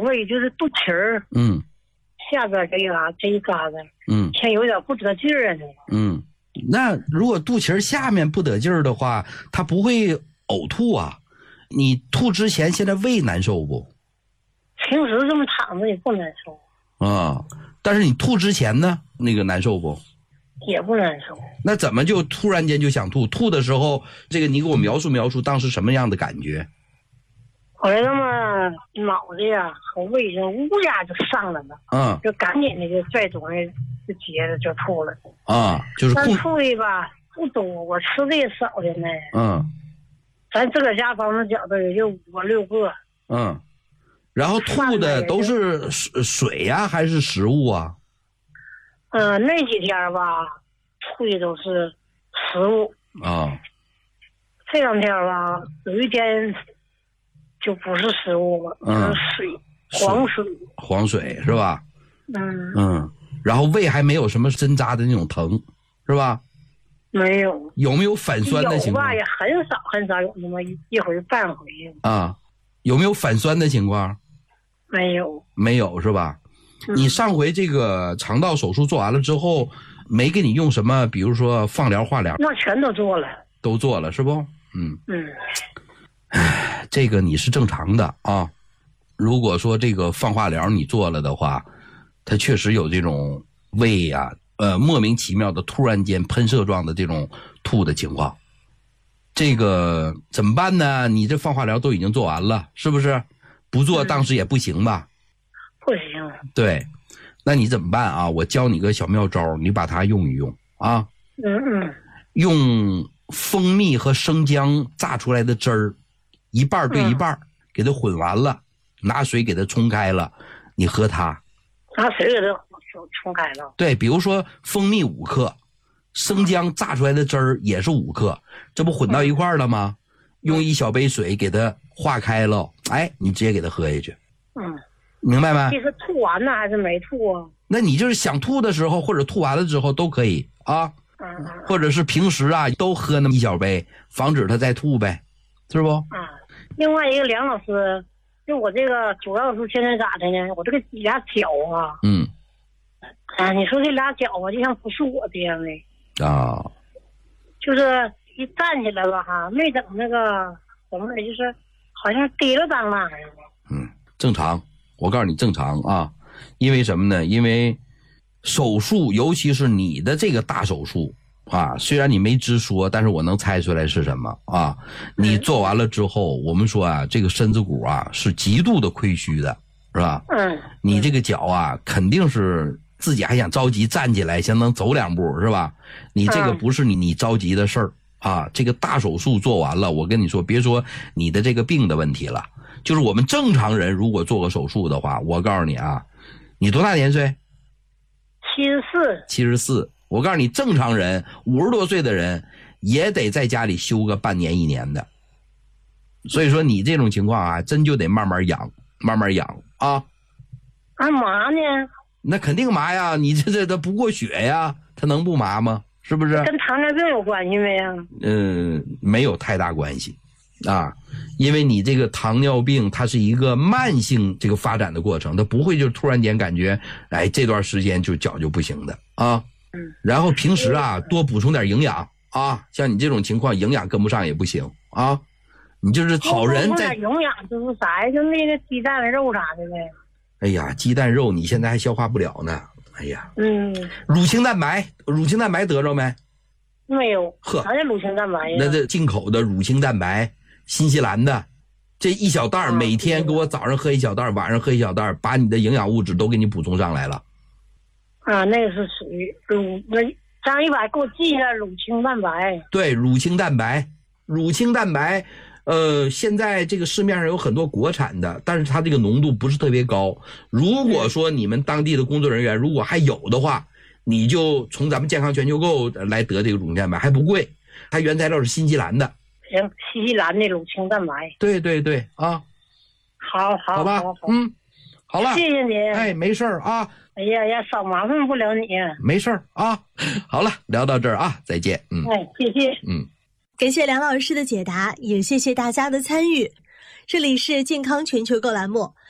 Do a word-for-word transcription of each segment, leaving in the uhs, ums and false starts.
胃，就是肚脐儿， 嗯， 下边这一嘎这一嘎子， 嗯， 像有点不得劲儿啊。 嗯，那如果肚脐下面不得劲儿的话，它不会呕吐啊？你吐之前现在胃难受不？ 平时这么躺着也不难受啊，但是你吐之前呢，那个难受不？ 也不难受。 那怎么就突然间就想吐？吐的时候，这个你给我描述描述当时什么样的感觉？ 后来他妈脑子呀和胃就乌鸦就上来了， 嗯， 就赶紧的就拽东西就接着就吐了。 啊，就是但控吐的吧不多，我吃的也少的呢。 嗯， 咱自个儿家房子饺子也就五六个。 嗯，然后吐的都是水水呀、啊、还是食物啊？ 嗯、呃，那几天吧吐的都是食物啊。 这两天吧有一天就不是食物了，嗯，就是水，黄水， 黄水是吧？ 嗯嗯，然后胃还没有什么针扎的那种疼，是吧？ 没有。 有没有反酸的情况？ 有吧，也很少很少有那么一一回半回。 啊，有没有反酸的情况？ 没有。 没有是吧？嗯、你上回这个肠道手术做完了之后，没给你用什么，比如说放疗、化疗？ 那全都做了。都做了是不？嗯嗯。 唉，这个你是正常的啊。如果说这个放化疗你做了的话，它确实有这种胃呀、啊，呃，莫名其妙的突然间喷射状的这种吐的情况。这个怎么办呢？你这放化疗都已经做完了，是不是？不做当时也不行吧？ 嗯、不行。 对，那你怎么办啊？我教你个小妙招，你把它用一用啊。 嗯嗯。 用蜂蜜和生姜榨出来的汁儿，一半对一半、嗯，给它混完了，拿水给它冲开了，你喝它。 拿水给它冲开了。对， 比如说蜂蜜五克，生姜榨出来的汁儿也是五克，这不混到一块儿了吗？嗯、用一小杯水给它化开了，哎，你直接给它喝下去。 嗯， 明白吗？ 这是吐完了还是没吐啊？ 那你就是想吐的时候，或者吐完了之后都可以啊。或者是平时啊都喝那么一小杯，防止他再吐呗，是不？ 啊，另外一个梁老师，就我这个主要是现在咋的呢？我这个俩脚啊， 嗯， 啊，你说这俩脚啊，就像不是我这样的啊， 就是一站起来了哈，没等那个怎么的，就是好像跌了当啷似的。 嗯，正常，我告诉你正常啊，因为什么呢？因为手术，尤其是你的这个大手术啊，虽然你没直说，但是我能猜出来是什么啊。你做完了之后，我们说啊，这个身子骨啊是极度的亏虚的，是吧？ 嗯。 你这个脚啊，肯定是自己还想着急站起来，想能走两步，是吧？你这个不是你你着急的事儿啊。这个大手术做完了，我跟你说，别说你的这个病的问题了，就是我们正常人如果做个手术的话，我告诉你啊，你多大年岁？ 七十四， 七十四。我告诉你，正常人五十多岁的人也得在家里休个半年一年的。所以说你这种情况啊，真就得慢慢养，慢慢养啊。 干嘛呢？ 那肯定麻呀，你这这他不过血呀，他能不麻吗？是不是？ 跟糖尿病有关系没呀？ 嗯，没有太大关系啊。因为你这个糖尿病它是一个慢性这个发展的过程，它不会就突然间感觉哎这段时间就脚就不行的啊。 嗯， 然后平时啊多补充点营养啊，像你这种情况营养跟不上也不行啊。你就是好人在营养就是啥呀？就那个鸡蛋肉啥的呗。 哎呀，鸡蛋肉你现在还消化不了呢。哎呀， 嗯， 乳清蛋白，乳清蛋白得着没？ 没有。 呵， 啥叫乳清蛋白呀？ 那这进口的乳清蛋白。新西兰的这一小袋，每天给我早上喝一小袋，晚上喝一小袋，把你的营养物质都给你补充上来了。 啊，那个是属于乳，那张一百给我记一下乳清蛋白。 对，乳清蛋白，乳清蛋白，呃，现在这个市面上有很多国产的，但是它这个浓度不是特别高。如果说你们当地的工作人员如果还有的话，你就从咱们健康全球购来得这个乳清蛋白，还不贵，它原材料是新西兰的。 行，新西兰的乳清蛋白。 对对对啊， 好好好吧，好好嗯，好了， 谢谢你。 哎，没事啊。 哎呀呀，少麻烦不了你。 没事啊。好了，聊到这儿啊，再见。嗯， 哎，谢谢。 嗯， 感谢梁老师的解答，也谢谢大家的参与。这里是健康全球购栏目，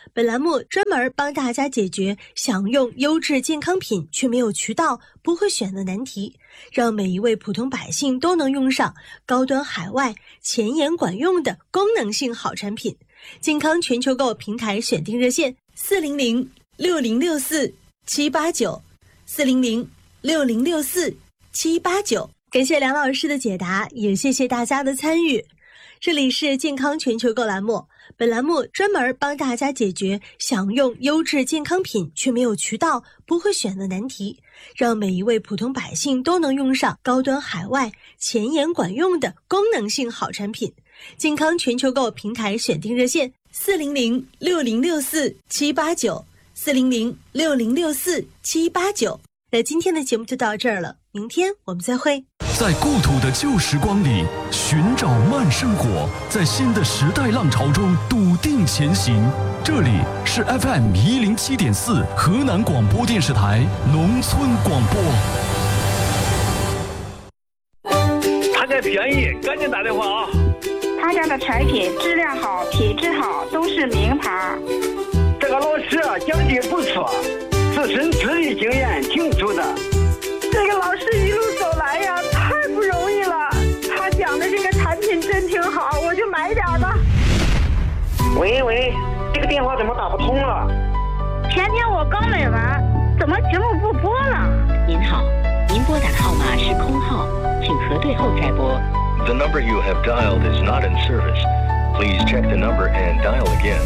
本栏目专门帮大家解决想用优质健康品却没有渠道、不会选的难题，让每一位普通百姓都能用上高端海外、前沿管用的功能性好产品。健康全球购平台选定热线：四零零六零六四七八九，四零零六零六四七八九。感谢梁老师的解答，也谢谢大家的参与。这里是健康全球购栏目，本栏目专门帮大家解决想用优质健康品却没有渠道、不会选的难题，让每一位普通百姓都能用上高端海外、前沿管用的功能性好产品。健康全球购平台选定热线：四零零六零六四七八九，四零零六零六四七八九。那今天的节目就到这儿了，明天我们再会。 在故土的旧时光里寻找慢生活，在新的时代浪潮中笃定前行。这里是 F M 一零七点四河南广播电视台农村广播。 他家便宜，赶紧打电话啊！ 他家的产品质量好，品质好，都是名牌。 这个老师啊，讲的不错，自身资历经验挺足的。 这个老师一路走来呀，太不容易了。他讲的这个产品真挺好，我就买点吧。 喂喂，这个电话怎么打不通了？ 前天我刚买完，怎么节目不播了？ 您好，您拨打的号码是空号，请核对后再拨。 The number you have dialed is not in service. Please check the number and dial again.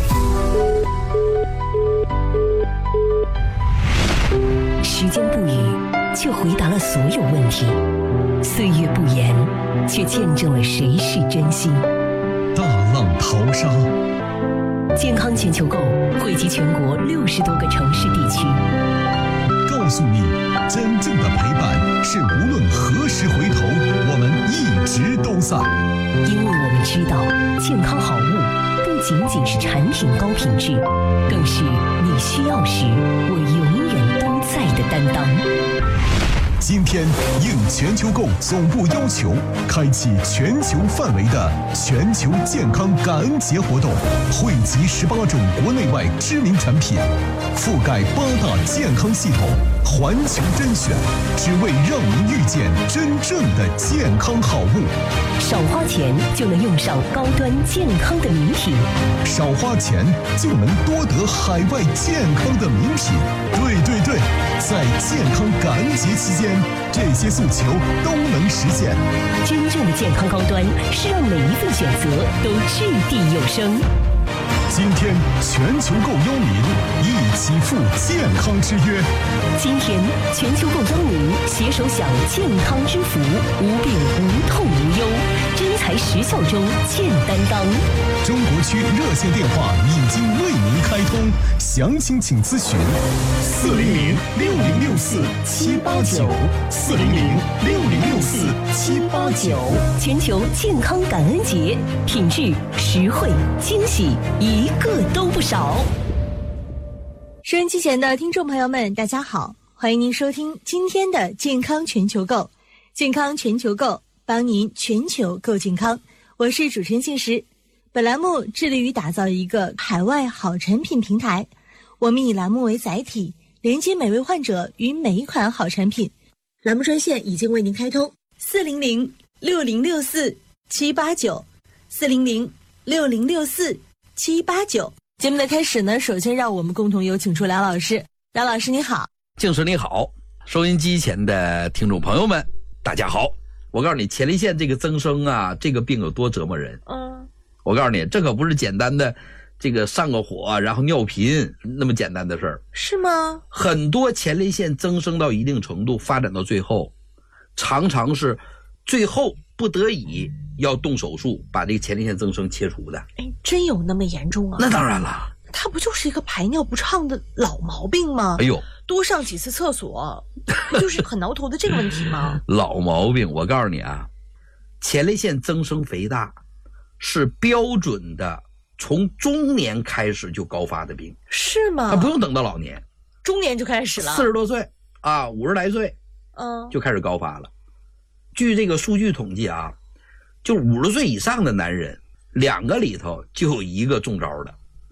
时间不语，却回答了所有问题；岁月不言，却见证了谁是真心。 大浪淘沙， 健康全球购汇集全国六十多个城市地区， 告诉你，真正的陪伴是无论何时回头，我们一直都在。 因为我们知道，健康好物不仅仅是产品高品质，更是你需要时我永远都在的担当。 今天应全球购总部要求，开启全球范围的全球健康感恩节活动，汇集十八种国内外知名产品，覆盖八大健康系统，环球甄选，只为让您遇见真正的健康好物。 少花钱就能用上高端健康的名品， 少花钱就能多得海外健康的名品。对对对，在健康感恩节期间，这些诉求都能实现。 真正的健康高端是让每一份选择都掷地有声。 今天全球购邀您一起赴健康之约。 今天全球购邀您携手享健康之福，无病无痛无忧，真材实效中见担当。 中国区热线电话已经为您开通，详情请咨询四零零六零六四七八九，四零零六零六四七八九。 全球健康感恩节，品质、实惠、惊喜，一个都不少。 收音机前的听众朋友们，大家好，欢迎您收听今天的健康全球购。健康全球购，帮您全球购健康。我是主持人信实。本栏目致力于打造一个海外好产品平台，我们以栏目为载体，连接每位患者与每一款好产品。栏目专线已经为您开通：四零零六零六四七八九，四零零六零六四七八九。节目的开始呢，首先让我们共同有请出梁老师。梁老师你好。 静时你好，收音机前的听众朋友们大家好。我告诉你，前列腺这个增生啊，这个病有多折磨人。嗯，我告诉你，这可不是简单的这个上个火然后尿频那么简单的事儿。 是吗？很多前列腺增生到一定程度，发展到最后，常常是最后不得已要动手术把这个前列腺增生切除的。 哎，真有那么严重啊？ 那当然了， 它不就是一个排尿不畅的老毛病吗？ 哎呦， 多上几次厕所不就是很挠头的这个问题吗？ 老毛病，我告诉你啊，前列腺增生肥大是标准的从中年开始就高发的病。 是吗？ 啊，不用等到老年， 中年就开始了， 四十多岁啊，五十来岁，嗯，就开始高发了。据这个数据统计啊，就五十岁以上的男人，两个里头就有一个中招的。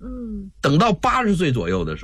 嗯， 等到八十岁左右的时候。